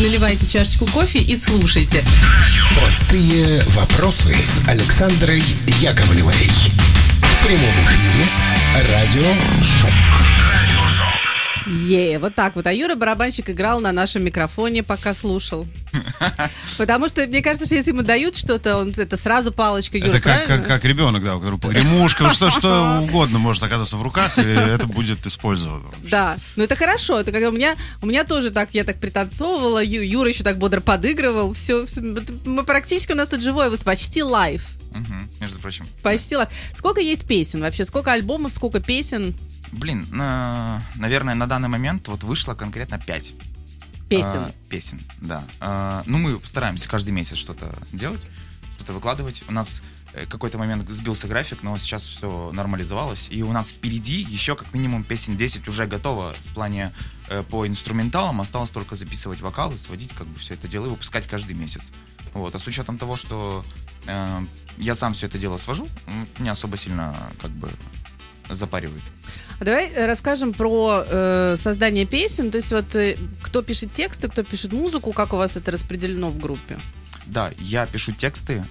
наливайте чашечку кофе и слушайте. Простые вопросы с Александрой Яковлевой. В прямом эфире радио «Шок». Вот так вот. А Юра барабанщик играл на нашем микрофоне, пока слушал. Потому что, мне кажется, что если ему дают что-то, он это сразу палочка, Юра, это как ребенок, да, у которого погремушка, что угодно может оказаться в руках, и это будет использовано. Да, но это хорошо. Это когда у меня тоже так, я так пританцовывала, Юра еще так бодро подыгрывал. Все, мы практически у нас тут живое выступление, почти лайв. Между прочим. Почти лайв. Сколько есть песен вообще? Сколько альбомов, сколько песен? Блин, наверное, на данный момент вот вышло конкретно 5 песен. Песен, да. Ну, мы стараемся каждый месяц что-то делать, что-то выкладывать. У нас какой-то момент сбился график, но сейчас все нормализовалось. И у нас впереди еще как минимум песен 10 уже готово в плане по инструменталам. Осталось только записывать вокалы, сводить как бы все это дело и выпускать каждый месяц. Вот. А с учетом того, что я сам все это дело свожу, меня особо сильно как бы запаривает. Давай расскажем про создание песен. То есть вот кто пишет тексты, кто пишет музыку, как у вас это распределено в группе? Да, я пишу тексты,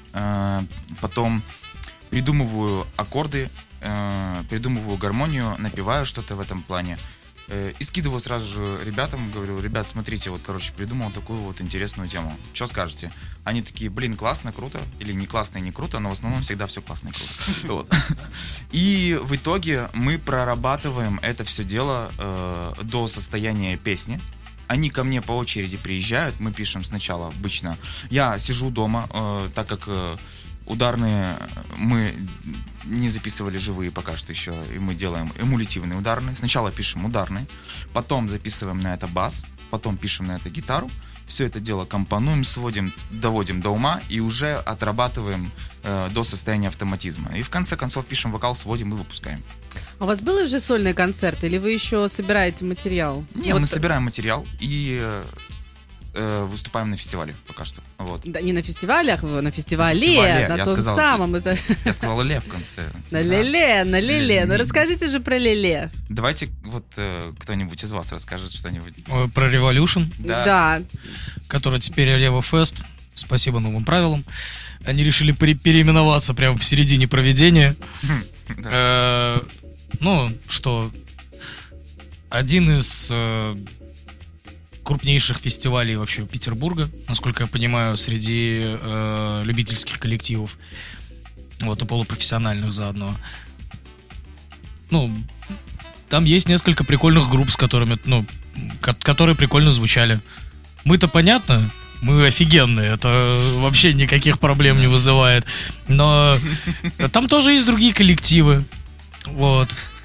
потом придумываю аккорды, придумываю гармонию, напеваю что-то в этом плане. И скидываю сразу же ребятам, говорю: ребят, смотрите, вот, короче, придумал такую вот интересную тему. Что скажете? Они такие: блин, классно, круто. Или не классно и не круто, но в основном всегда все классно и круто. И в итоге мы прорабатываем это все дело до состояния песни. Они ко мне по очереди приезжают, мы пишем сначала обычно. Я сижу дома, так как ударные мы не записывали живые пока что еще, и мы делаем эмулятивные ударные. Сначала пишем ударные, потом записываем на это бас, потом пишем на это гитару. Все это дело компонуем, сводим, доводим до ума и уже отрабатываем до состояния автоматизма. И в конце концов пишем вокал, сводим и выпускаем. А у вас были уже сольные концерты, или вы еще собираете материал? Нет, мы собираем материал и выступаем на фестивале пока что. Вот. Да, не на фестивалях, на фестивале, на том самом. Я сказал «ле» в конце. На леле. Ну расскажите же про леле. Давайте вот кто-нибудь из вас расскажет что-нибудь. Про Revolution. Да. Который теперь Рево Фест. Спасибо новым правилам. Они решили переименоваться прямо в середине проведения. Ну, что один из крупнейших фестивалей вообще Петербурга, насколько я понимаю, среди любительских коллективов, вот, и полупрофессиональных заодно. Ну, там есть несколько прикольных групп, с которыми, ну, которые прикольно звучали. Мы-то понятно, мы офигенные, это вообще никаких проблем не вызывает. Но там тоже есть другие коллективы. Вот.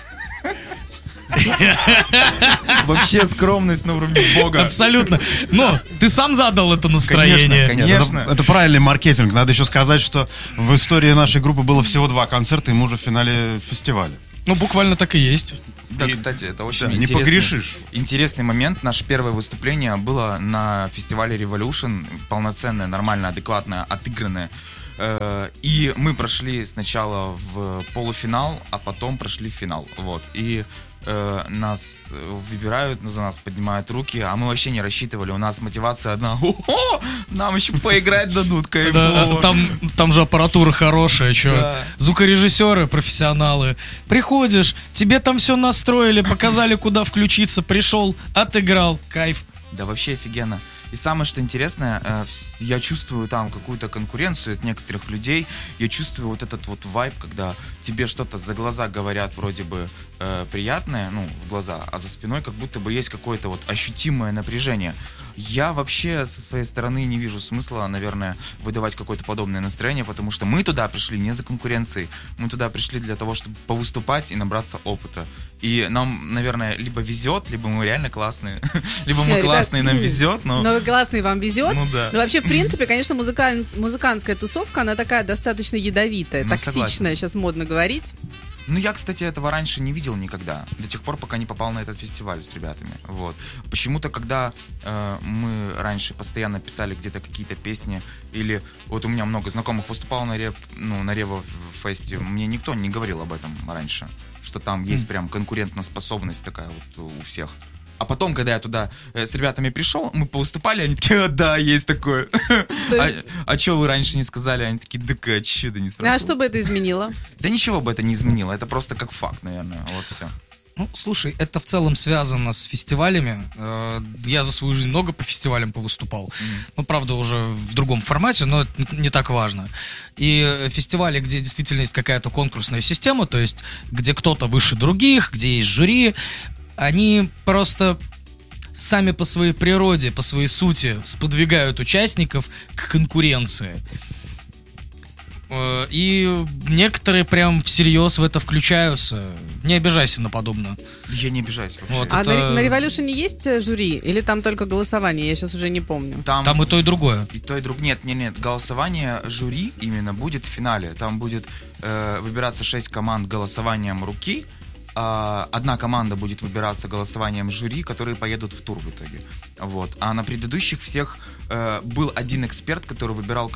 Вообще скромность на уровне Бога. Абсолютно. Но ты сам задал это настроение. Конечно. Это правильный маркетинг. Надо еще сказать, что в истории нашей группы было всего 2 концерта, и мы уже в финале фестиваля. Ну, буквально так и есть. Да, кстати, это очень не погрешишь. Интересный момент. Наше первое выступление было на фестивале Revolution. Полноценное, нормальное, адекватное, отыгранное. И мы прошли сначала в полуфинал, а потом прошли в финал. Вот. И нас выбирают, за нас поднимают руки, а мы вообще не рассчитывали. У нас мотивация одна: о-о, нам еще поиграть дадут, кайфово. Там же аппаратура хорошая, что? Да. Звукорежиссеры, профессионалы. Приходишь, тебе там все настроили, показали, куда включиться, пришел, отыграл, кайф. Да, вообще офигенно. И самое, что интересное, я чувствую там какую-то конкуренцию от некоторых людей. Я чувствую вот этот вот вайб, когда тебе что-то за глаза говорят вроде бы приятное, ну, в глаза, а за спиной как будто бы есть какое-то вот ощутимое напряжение. Я вообще со своей стороны не вижу смысла, наверное, выдавать какое-то подобное настроение, потому что мы туда пришли не за конкуренцией, мы туда пришли для того, чтобы повыступать и набраться опыта. И нам, наверное, либо везет, либо мы реально классные, либо мы классные, нам везет, но... Но вы классные, вам везет. Ну да. Но вообще, в принципе, конечно, музыкантская тусовка, она такая достаточно ядовитая, токсичная, согласен. Сейчас модно говорить. Ну, я, кстати, этого раньше не видел никогда, до тех пор, пока не попал на этот фестиваль с ребятами. Вот. Почему-то, когда мы раньше постоянно писали где-то какие-то песни, или вот у меня много знакомых выступало на Рево фесте, мне никто не говорил об этом раньше, что там есть прям конкурентоспособность такая вот у всех. А потом, когда я туда с ребятами пришел, мы повыступали, они такие, да, есть такое. А что вы раньше не сказали? Они такие, да что ты не спрашивал? А что бы это изменило? Да ничего бы это не изменило, это просто как факт, наверное, вот все. Ну, слушай, это в целом связано с фестивалями. Я за свою жизнь много по фестивалям повыступал. Ну, правда, уже в другом формате, но это не так важно. И фестивали, где действительно есть какая-то конкурсная система, то есть где кто-то выше других, где есть жюри, они просто сами по своей природе, по своей сути сподвигают участников к конкуренции. И некоторые прям всерьез в это включаются. Не обижайся на подобное. Я не обижаюсь вообще. Вот. А Это- на Revolution есть жюри? Или там только голосование? Я сейчас уже не помню. Там и то, и другое. И то, и другое. Нет. Голосование жюри именно будет в финале. Там будет выбираться 6 команд голосованием руки. Одна команда будет выбираться голосованием жюри, которые поедут в тур в итоге. Вот. А на предыдущих всех был один эксперт, который выбирал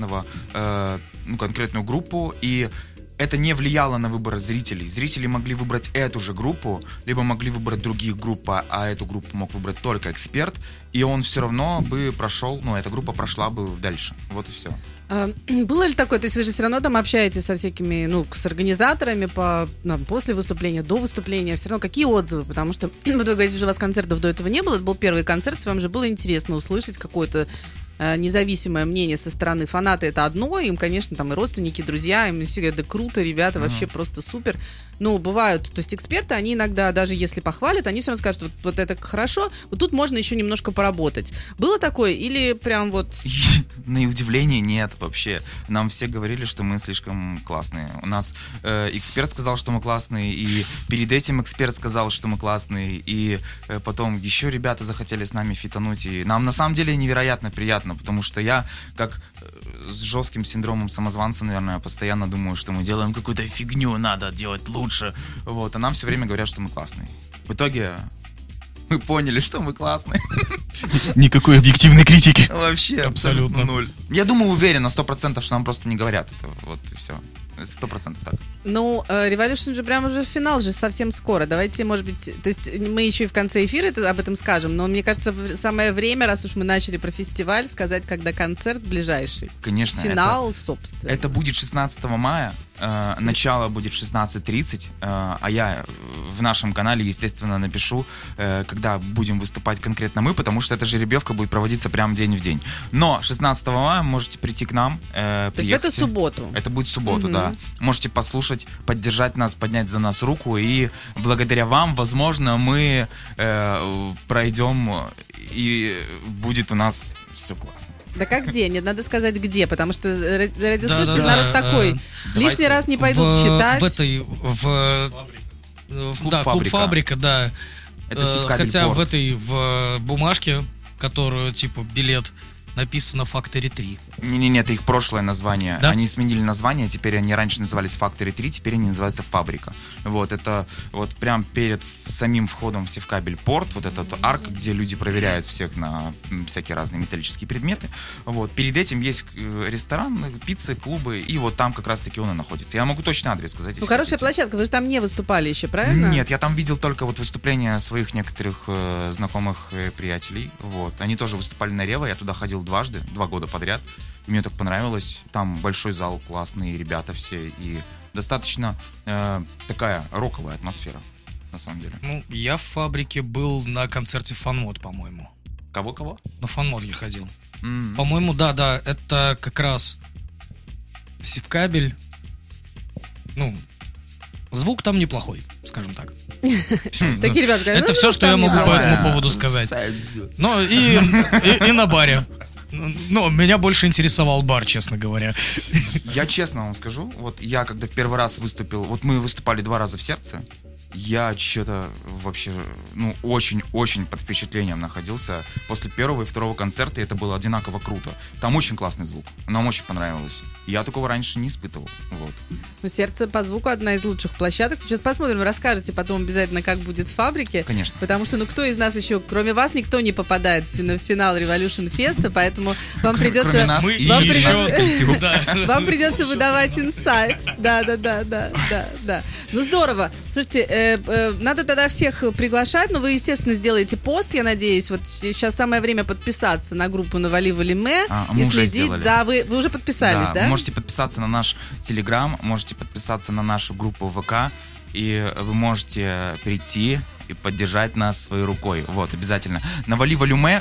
конкретную группу, и это не влияло на выбор зрителей. Зрители могли выбрать эту же группу, либо могли выбрать других групп, а эту группу мог выбрать только эксперт, и он все равно бы прошел, эта группа прошла бы дальше. Вот и все. Было ли такое, то есть вы же все равно там общаетесь со всякими, с организаторами после выступления, до выступления, все равно какие отзывы, потому что, вот вы говорите, что у вас концертов до этого не было, это был первый концерт, вам же было интересно услышать какое-то независимое мнение со стороны. Фанаты — это одно, им, конечно, там и родственники, и друзья, им все говорят, да круто, ребята, вообще просто супер. Но бывают, то есть эксперты, они иногда, даже если похвалят, они все равно скажут, вот это хорошо, вот тут можно еще немножко поработать. Было такое или прям вот... На удивление нет вообще. Нам все говорили, что мы слишком классные. У нас эксперт сказал, что мы классные, и перед этим эксперт сказал, что мы классные, и потом еще ребята захотели с нами фитануть, и нам на самом деле невероятно приятно, потому что я, как с жестким синдромом самозванца, наверное, постоянно думаю, что мы делаем какую-то фигню, надо делать лучше. Вот, а нам все время говорят, что мы классные. В итоге мы поняли, что мы классные. Никакой объективной критики. Вообще, абсолютно ноль. Я думаю, уверен на 100%, что нам просто не говорят это. Вот и все. 100% так. Revolution же прямо уже финал же совсем скоро. Давайте, может быть, то есть мы еще и в конце эфира об этом скажем, но мне кажется, самое время, раз уж мы начали про фестиваль, сказать, когда концерт ближайший. Конечно. Финал, собственно. Это будет 16 мая. Начало будет в 16:30, а я в нашем канале, естественно, напишу, когда будем выступать конкретно мы, потому что эта жеребьевка будет проводиться прям день в день. Но 16 мая можете прийти к нам, то есть в эту субботу? Это будет в субботу, да. Можете послушать, поддержать нас, поднять за нас руку, и благодаря вам, возможно, мы пройдем, и будет у нас все классно. Да как где? Нет, надо сказать где, потому что радиослушатель народ такой. Лишний раз не пойдут читать. Клуб Фабрика, да. Это Севкабель хотя Порт. в бумажке, которую, билет, написано Factory 3. Не-не-не, это их прошлое название. Да? Они сменили название, теперь они раньше назывались Factory 3, теперь они называются Фабрика. Вот, это вот прям перед самим входом в Севкабель Порт, вот этот арк, где люди проверяют всех на всякие разные металлические предметы. Вот, перед этим есть ресторан, пиццы, клубы, и вот там как раз-таки он и находится. Я могу точный адрес сказать. если Хорошая хотите. площадка, вы же там не выступали еще, правильно? Нет, я там видел только вот выступления своих некоторых знакомых приятелей. Вот. Они тоже выступали на Рево, я туда ходил 2 года подряд. Мне так понравилось. Там большой зал, классные ребята все. И достаточно такая роковая атмосфера, на самом деле. Я в Фабрике был на концерте Фанмод, по-моему. Кого-кого? На Фанмод я ходил. По-моему, да, это как раз Севкабель. Звук там неплохой, скажем так. Такие ребята говорят, Это все, что я могу по этому поводу сказать. Ну, и на баре. Меня больше интересовал бар, честно говоря. Я честно вам скажу, вот я когда в первый раз выступил, вот мы выступали 2 раза в Сердце, я что-то вообще, очень-очень под впечатлением находился. После первого и второго концерта это было одинаково круто. Там очень классный звук, нам очень понравилось. Я такого раньше не испытывал, вот. «Сердце» по звуку одна из лучших площадок. Сейчас посмотрим, вы расскажете потом обязательно, как будет в Фабрике. Конечно. Потому что, кто из нас еще, кроме вас, никто не попадает в финал Revolution Fest, поэтому вам придется... Кроме нас и Вам придется выдавать инсайт. Да. Здорово. Слушайте, Надо тогда всех приглашать, но вы, естественно, сделаете пост, я надеюсь. Вот сейчас самое время подписаться на группу «Навали Валиме» и мы уже следить сделали. за... Вы уже подписались, да? Вы можете подписаться на наш Телеграм, можете подписаться на нашу группу ВК, и вы можете прийти и поддержать нас своей рукой. Вот, обязательно. «Навали Валиме»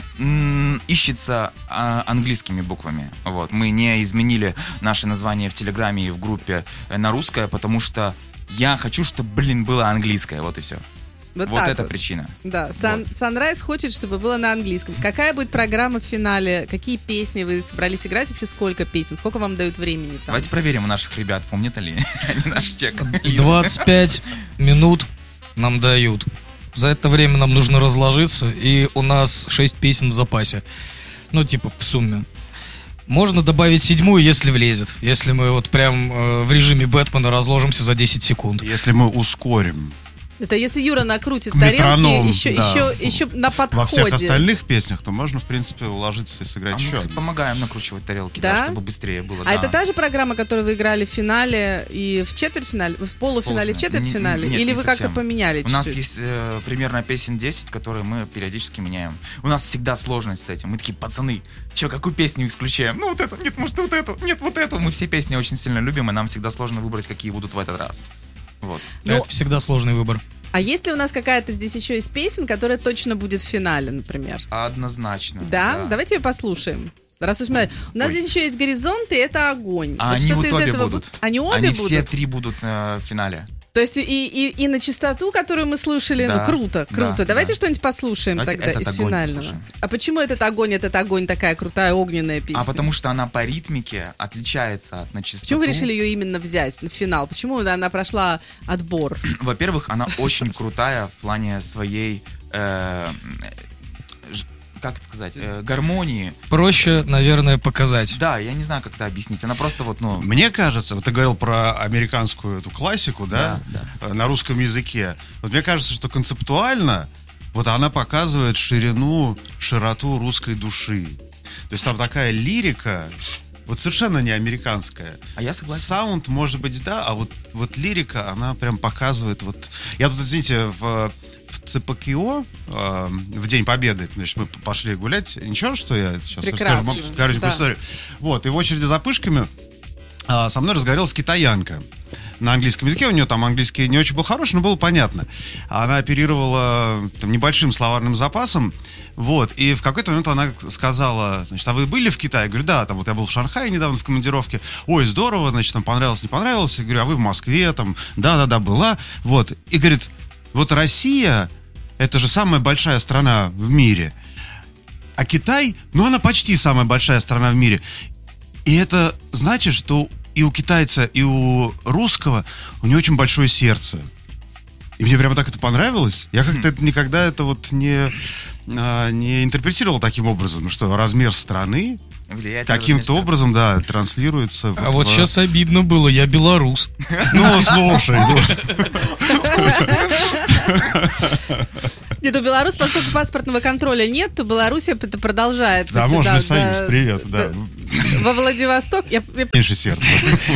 ищется английскими буквами. Вот. Мы не изменили наше название в Телеграме и в группе на русское, потому что я хочу, чтобы, было английское. Вот и все. Вот это причина. Да, Sunrise хочет, чтобы было на английском. Какая будет программа в финале? Какие песни вы собрались играть? Вообще сколько песен? Сколько вам дают времени там? Давайте проверим у наших ребят, помнят ли они наш чек. 25 минут нам дают. За это время нам нужно разложиться, и у нас 6 песен в запасе. Ну, типа, в сумме. Можно добавить 7-ю, если влезет. Если мы вот прям в режиме Бэтмена разложимся за 10 секунд. Если мы ускорим. Это если Юра накрутит метроном, тарелки еще на подходе. Во всех остальных песнях, то можно, в принципе, уложиться и сыграть еще. Мы, кстати, помогаем накручивать тарелки, да? Чтобы быстрее было. Это та же программа, которую вы играли в финале и в четвертьфинале, в полуфинале, в четвертьфинале? Нет, или не вы совсем. как-то поменяли У нас есть примерно песен 10, которые мы периодически меняем. У нас всегда сложность с этим. Мы такие, пацаны, какую песню исключаем? Ну вот эту, нет, может вот эту, нет, вот эту. Мы все песни очень сильно любим, и нам всегда сложно выбрать, какие будут в этот раз. Вот. Это всегда сложный выбор. А есть ли у нас какая-то здесь еще из песен, которая точно будет в финале, например? Однозначно. Да? Давайте ее послушаем. Раз уж у нас здесь еще есть «Горизонты», это «Огонь». А они вот обе будут. Они обе будут? Все 3 будут в финале. То есть и на частоту, которую мы слушали, да, круто. Да, давайте что-нибудь послушаем тогда из финального. Послушаем. А почему этот огонь такая крутая огненная песня? А потому что она по ритмике отличается от на частоту. Почему вы решили ее именно взять на финал? Почему она прошла отбор? Во-первых, она очень крутая в плане своей... как сказать, гармонии. Проще, наверное, показать. Да, я не знаю, как это объяснить. Она просто Мне кажется, вот ты говорил про американскую эту классику, да? На русском языке. Вот мне кажется, что концептуально вот она показывает широту русской души. То есть там такая лирика, вот совершенно не американская. А я согласен. Саунд, может быть, да, а вот лирика, она прям показывает вот... Я тут, извините, в ЦПКО в День Победы, значит, мы пошли гулять. Ничего, что я сейчас расскажу коротенькую историю. Вот, и в очереди за пышками со мной разговаривалась китаянка на английском языке. У нее там английский не очень был хороший, но было понятно. Она оперировала небольшим словарным запасом. Вот, и в какой-то момент она сказала, значит, а вы были в Китае? Я говорю, да, там вот я был в Шанхае недавно в командировке. Ой, здорово, значит, там понравилось, не понравилось. Я говорю, а вы в Москве? Там, да, была. Вот, и говорит, вот Россия, это же самая большая страна в мире. А Китай, она почти самая большая страна в мире. И это значит, что и у китайца, и у русского у него очень большое сердце. И мне прямо так это понравилось. Я как-то никогда это вот не интерпретировал таким образом, что размер страны каким-то образом, да, транслируется. А вот сейчас обидно было, я белорус. Ну, слушай. Нет, у Беларуси, поскольку паспортного контроля нет, то Беларусь это продолжается. Да, можно Союз, привет, да. Во Владивосток. Меньше сердца.